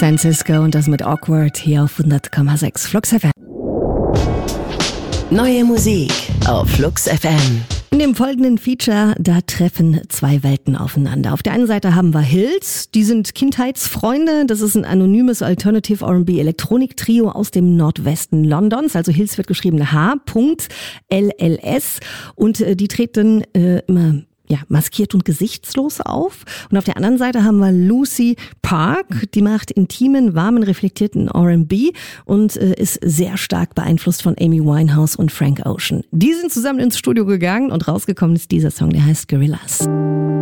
Francisco und das mit Awkward hier auf 100,6 Flux FM. Neue Musik auf Flux FM. In dem folgenden Feature, da treffen zwei Welten aufeinander. Auf der einen Seite haben wir Hills, die sind Kindheitsfreunde. Das ist ein anonymes Alternative R&B Elektronik-Trio aus dem Nordwesten Londons. Also Hills wird geschrieben H.LLS und die treten immer maskiert und gesichtslos auf. Und auf der anderen Seite haben wir Lucy Park, die macht intimen, warmen, reflektierten R&B und ist sehr stark beeinflusst von Amy Winehouse und Frank Ocean. Die sind zusammen ins Studio gegangen und rausgekommen ist dieser Song, der heißt Gorillas.